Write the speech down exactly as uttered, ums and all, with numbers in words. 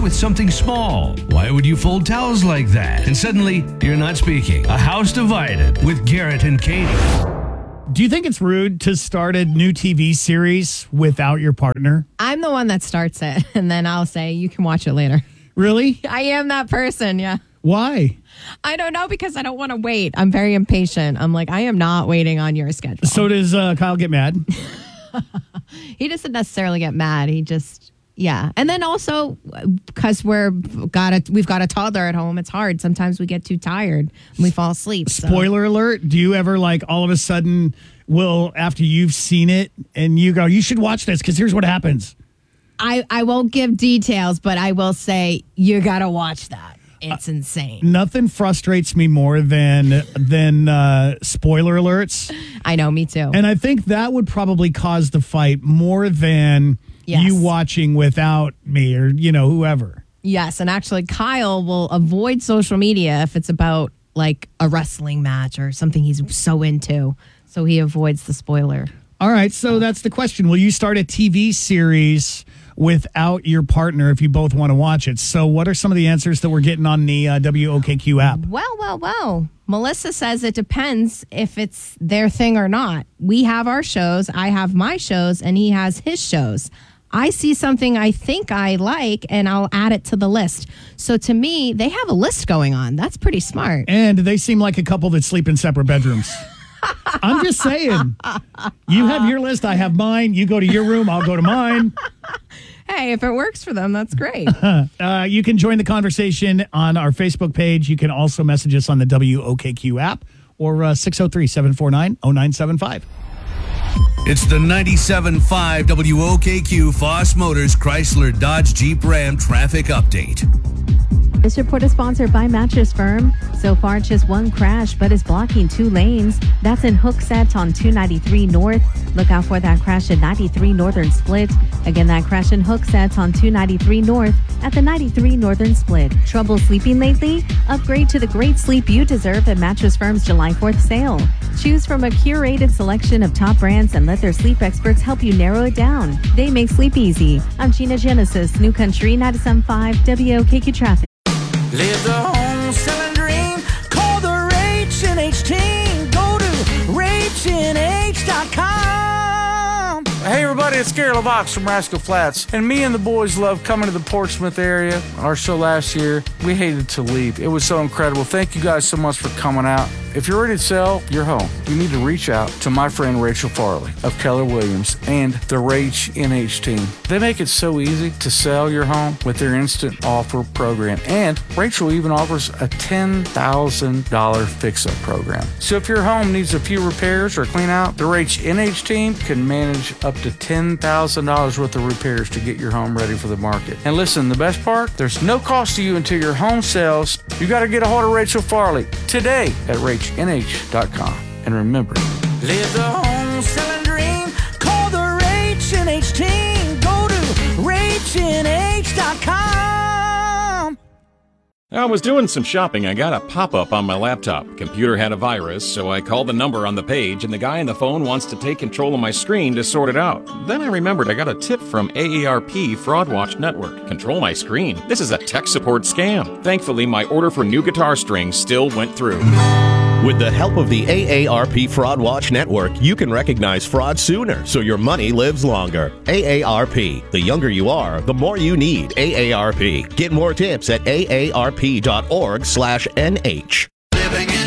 with something small. Why would you fold towels like that? And suddenly, you're not speaking. A House Divided with Garrett and Katie. Do you think it's rude to start a new T V series without your partner? I'm the one that starts it, and then I'll say, you can watch it later. Really? I am that person, yeah. Why? I don't know, because I don't want to wait. I'm very impatient. I'm like, I am not waiting on your schedule. So does uh, Kyle get mad? He doesn't necessarily get mad. He just, yeah. And then also, because we're got a, we've got a toddler at home, it's hard. Sometimes we get too tired and we fall asleep. So. Spoiler alert. Do you ever, like, all of a sudden will, after you've seen it, and you go, you should watch this because here's what happens? I, I won't give details, but I will say, you got to watch that. It's uh, insane. Nothing frustrates me more than than uh, spoiler alerts. I know, me too. And I think that would probably cause the fight more than yes. you watching without me or, you know, whoever. Yes, and actually Kyle will avoid social media if it's about like a wrestling match or something he's so into. So he avoids the spoiler. All right, so that's the question. Will you start a T V series without your partner if you both want to watch it? So what are some of the answers that we're getting on the uh, W O K Q app? Well, well, well. Melissa says it depends if it's their thing or not. We have our shows, I have my shows, and he has his shows. I see something I think I like, and I'll add it to the list. So to me, they have a list going on. That's pretty smart. And they seem like a couple that sleep in separate bedrooms. I'm just saying. You have your list, I have mine. You go to your room, I'll go to mine. Hey, if it works for them, that's great. uh, you can join the conversation on our Facebook page. You can also message us on the W O K Q app or uh, six oh three, seven four nine, oh nine seven five. It's the ninety-seven point five W O K Q Foss Motors Chrysler Dodge Jeep Ram traffic update. This report is sponsored by Mattress Firm. So far, just one crash, but is blocking two lanes. That's in Hooksett on two ninety-three North. Look out for that crash at ninety-three Northern Split. Again, that crash in Hooksett on two ninety-three North at the ninety-three Northern Split. Trouble sleeping lately? Upgrade to the great sleep you deserve at Mattress Firm's July fourth sale. Choose from a curated selection of top brands and let their sleep experts help you narrow it down. They make sleep easy. I'm Gina Genesis, New Country ninety-seven point five W O K Q Traffic. Live the home selling dream. Call the Rach and H team. Go to Rach N H dot com. Hey everybody, it's Gary LaVox from Rascal Flats. And me and the boys love coming to the Portsmouth area. Our show last year, we hated to leave. It was so incredible. Thank you guys so much for coming out. If you're ready to sell your home, you need to reach out to my friend Rachel Farley of Keller Williams and the Rach N H team. They make it so easy to sell your home with their instant offer program. And Rachel even offers a ten thousand dollars fix-up program. So if your home needs a few repairs or clean out, the Rach N H team can manage up to ten thousand dollars worth of repairs to get your home ready for the market. And listen, the best part, there's no cost to you until your home sells. You got to get a hold of Rachel Farley today at Rach N H dot com. And remember, live the home selling dream. Call the Rach N H team. Go to Rach N H dot com. I was doing some shopping. I got a pop-up on my laptop. Computer had a virus, so I called the number on the page, and the guy on the phone wants to take control of my screen to sort it out. Then I remembered I got a tip from A A R P Fraud Watch Network. Control my screen? This is a tech support scam. Thankfully, my order for new guitar strings still went through. With the help of the A A R P Fraud Watch Network, you can recognize fraud sooner so your money lives longer. A A R P. The younger you are, the more you need A A R P. Get more tips at A A R P dot org slash N H.